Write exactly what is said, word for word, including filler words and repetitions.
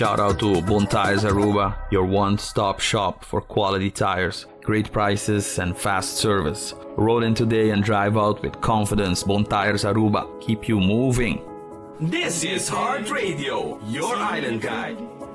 shout out to Bon Tires Aruba, your one-stop shop for quality tires, great prices, and fast service. Roll in today and drive out with confidence. Bon Tires Aruba, keep you moving. This is Heart Radio, your island guide.